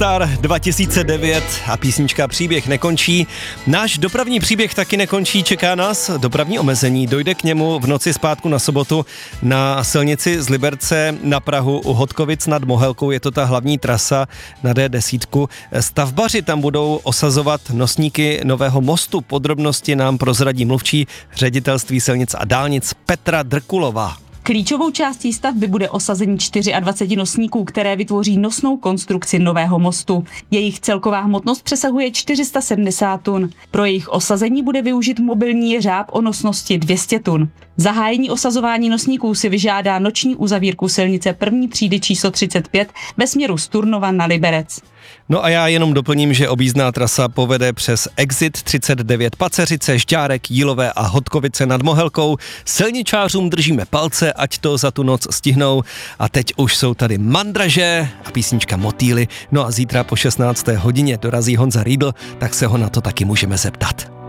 Rockstar 2009 a písnička Příběh nekončí. Náš dopravní příběh taky nekončí, čeká nás dopravní omezení. Dojde k němu v noci z pátku na sobotu na silnici z Liberce na Prahu u Hodkovic nad Mohelkou. Je to ta hlavní trasa na D10. Stavbaři tam budou osazovat nosníky nového mostu. Podrobnosti nám prozradí mluvčí Ředitelství silnic a dálnic Petra Drkulová. Klíčovou částí stavby bude osazení 24 nosníků, které vytvoří nosnou konstrukci nového mostu. Jejich celková hmotnost přesahuje 470 tun. Pro jejich osazení bude využit mobilní jeřáb o nosnosti 200 tun. Zahájení osazování nosníků si vyžádá noční uzavírku silnice první třídy číslo 35 ve směru z Turnova na Liberec. No a já jenom doplním, že objízdná trasa povede přes Exit 39 Paceřice, Žďárek, Jílové a Hodkovice nad Mohelkou. Silničářům držíme palce, ať to za tu noc stihnou. A teď už jsou tady Mandraže a písnička Motýly. No a zítra po 16. hodině dorazí Honza Riedl, tak se ho na to taky můžeme zeptat.